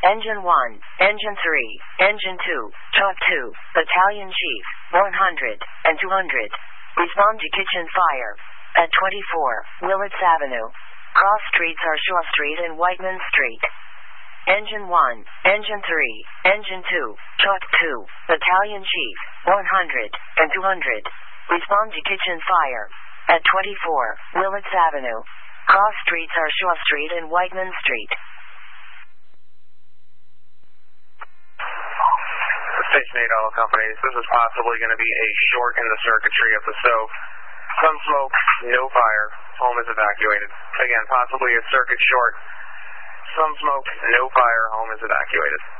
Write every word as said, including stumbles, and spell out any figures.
Engine one, Engine three, Engine two, Truck two, Battalion Chief, one hundred and two hundred. Respond to kitchen fire. At twenty-four, Willits Avenue. Cross streets are Shaw Street and Whiteman Street. Engine one, Engine three, Engine two, Truck two, Battalion Chief, one hundred and two hundred. Respond to kitchen fire. At twenty-four, Willits Avenue. Cross streets are Shaw Street and Whiteman Street. Station eight Auto Company, this is possibly going to be a short in the circuitry of the stove. Some smoke, no fire. Home is evacuated. Again, possibly a circuit short. Some smoke, no fire. Home is evacuated.